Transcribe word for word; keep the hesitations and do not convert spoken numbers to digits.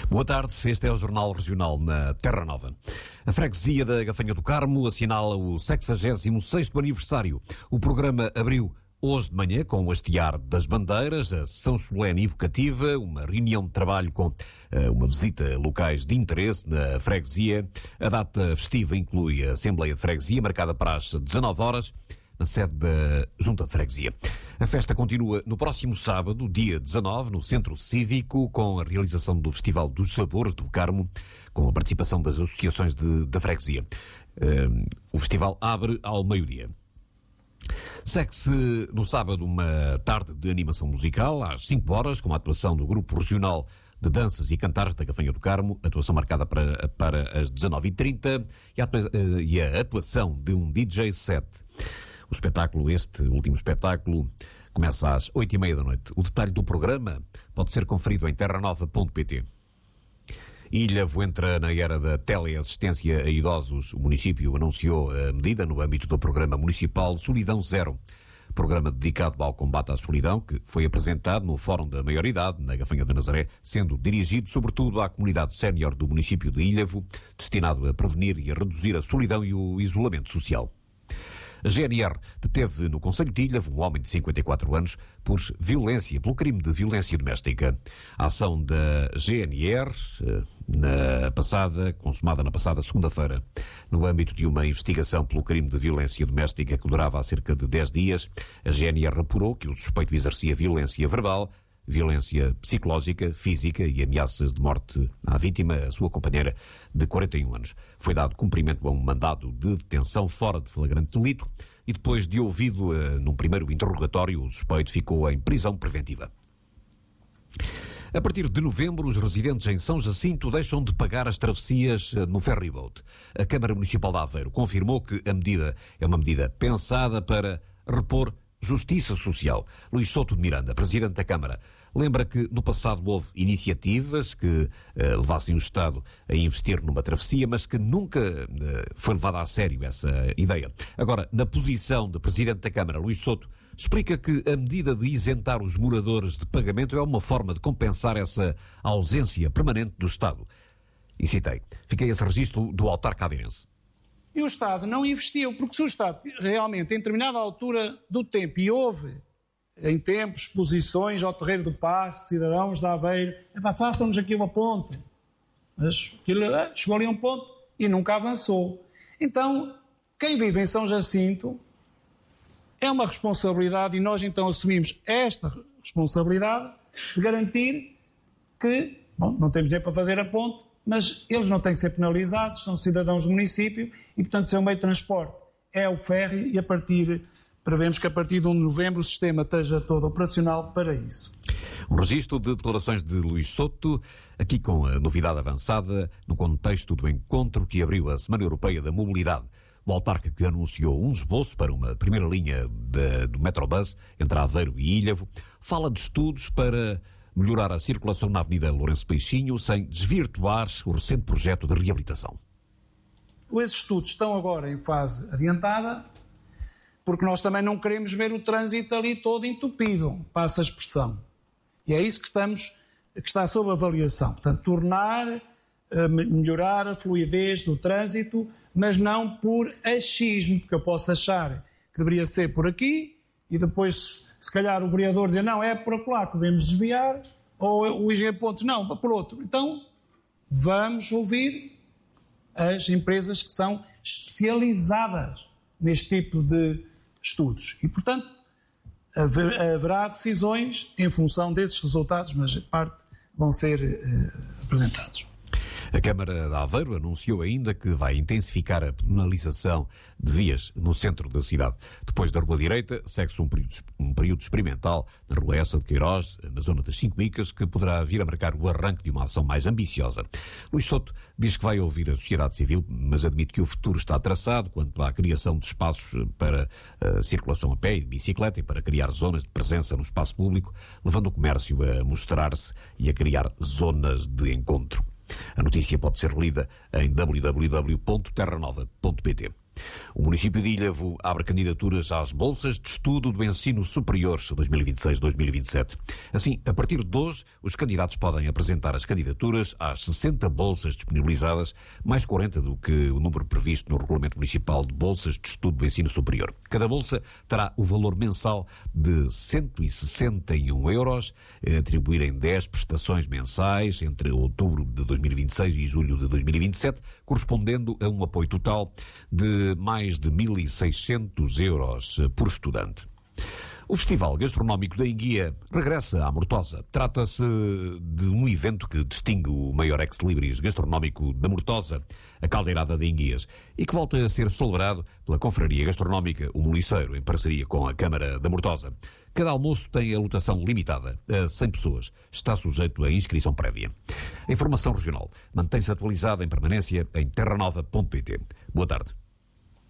Boa tarde, este é o Jornal Regional na Terra Nova. A freguesia da Gafanha do Carmo assinala o sexagésimo sexto aniversário. O programa abriu hoje de manhã com o hastear das bandeiras, a sessão solene evocativa, uma reunião de trabalho com uh, uma visita a locais de interesse na freguesia. A data festiva inclui a Assembleia de Freguesia, marcada para as dezanove horas, na sede da Junta de Freguesia. A festa continua no próximo sábado, dia dezanove, no Centro Cívico, com a realização do Festival dos Sabores do Carmo, com a participação das associações de, da freguesia. Uh, o festival abre ao meio-dia. Segue-se no sábado uma tarde de animação musical, às cinco horas, com a atuação do Grupo Regional de Danças e Cantares da Gafanha do Carmo, atuação marcada para, para as dezanove e trinta, e a, uh, e a atuação de um D J set. O espetáculo, este último espetáculo, começa às oito e meia da noite. O detalhe do programa pode ser conferido em terra nova ponto pt. Ilhavo entra na era da teleassistência a idosos. O município anunciou a medida no âmbito do programa municipal Solidão Zero, programa dedicado ao combate à solidão, que foi apresentado no Fórum da Maioridade, na Gafanha de Nazaré, sendo dirigido sobretudo à comunidade sénior do município de Ilhavo, destinado a prevenir e a reduzir a solidão e o isolamento social. A G N R deteve no Concelho de Ilhavo um homem de cinquenta e quatro anos por violência, pelo crime de violência doméstica. A ação da G N R, na passada, consumada na passada segunda-feira, no âmbito de uma investigação pelo crime de violência doméstica que durava há cerca de dez dias, a G N R apurou que o suspeito exercia violência verbal, violência psicológica, física e ameaças de morte à vítima, a sua companheira de quarenta e um anos. Foi dado cumprimento a um mandado de detenção fora de flagrante delito e depois de ouvido uh, num primeiro interrogatório, o suspeito ficou em prisão preventiva. A partir de novembro, os residentes em São Jacinto deixam de pagar as travessias no ferryboat. A Câmara Municipal de Aveiro confirmou que a medida é uma medida pensada para repor justiça social. Luís Souto de Miranda, Presidente da Câmara, lembra que no passado houve iniciativas que eh, levassem o Estado a investir numa travessia, mas que nunca eh, foi levada a sério essa ideia. Agora, na posição de Presidente da Câmara, Luís Souto explica que a medida de isentar os moradores de pagamento é uma forma de compensar essa ausência permanente do Estado. E citei, fiquei esse registro do autarca aveirense. E o Estado não investiu, porque se o Estado realmente, em determinada altura do tempo, e houve em tempos exposições ao Terreiro do Paço, de cidadãos de Aveiro, epá, façam-nos aqui uma ponte. Mas aquilo, é, chegou ali a um ponto e nunca avançou. Então, quem vive em São Jacinto é uma responsabilidade e nós então assumimos esta responsabilidade de garantir que, bom, não temos dinheiro para fazer a ponte, mas eles não têm que ser penalizados, são cidadãos do município e, portanto, seu meio de transporte é o ferry e a partir, prevemos que a partir de um de novembro o sistema esteja todo operacional para isso. Um registro de declarações de Luís Souto, aqui com a novidade avançada no contexto do encontro que abriu a Semana Europeia da Mobilidade. O autarca que anunciou um esboço para uma primeira linha de, do Metrobus entre Aveiro e Ilhavo, fala de estudos para melhorar a circulação na Avenida Lourenço Peixinho sem desvirtuar o recente projeto de reabilitação. Esses estudos estão agora em fase adiantada, porque nós também não queremos ver o trânsito ali todo entupido, passa a expressão. E é isso que, estamos, que está sob avaliação. Portanto, tornar, melhorar a fluidez do trânsito, mas não por achismo, porque eu posso achar que deveria ser por aqui e depois, se calhar, o vereador dizer não, é por lá que devemos desviar, ou o engenheiro Pontes, não, por outro. Então, vamos ouvir as empresas que são especializadas neste tipo de estudos. E, portanto, haver, haverá decisões em função desses resultados, mas parte vão ser eh, apresentados. A Câmara de Aveiro anunciou ainda que vai intensificar a penalização de vias no centro da cidade. Depois da Rua Direita, segue-se um período, um período experimental na Rua Essa de Queiroz, na zona das Cinco Micas, que poderá vir a marcar o arranque de uma ação mais ambiciosa. Luís Souto diz que vai ouvir a sociedade civil, mas admite que o futuro está traçado quanto à criação de espaços para a circulação a pé e de bicicleta e para criar zonas de presença no espaço público, levando o comércio a mostrar-se e a criar zonas de encontro. A notícia pode ser lida em w w w ponto terra nova ponto pt. O município de Ilhavo abre candidaturas às bolsas de estudo do ensino superior dois mil e vinte e seis a dois mil e vinte e sete. Assim, a partir de hoje, os candidatos podem apresentar as candidaturas às sessenta bolsas disponibilizadas, mais quarenta do que o número previsto no Regulamento Municipal de Bolsas de Estudo do Ensino Superior. Cada bolsa terá o valor mensal de cento e sessenta e um euros, a atribuir em dez prestações mensais entre outubro de dois mil e vinte e seis e julho de dois mil e vinte e sete, correspondendo a um apoio total de mais de mil e seiscentos euros por estudante. O Festival Gastronómico da Enguia regressa à Mortosa. Trata-se de um evento que distingue o maior ex-libris gastronómico da Mortosa, a Caldeirada de Enguias, e que volta a ser celebrado pela Confraria Gastronómica O Moliceiro, em parceria com a Câmara da Mortosa. Cada almoço tem a lotação limitada a cem pessoas. Está sujeito a inscrição prévia. A informação regional mantém-se atualizada em permanência em terra nova ponto pt. Boa tarde.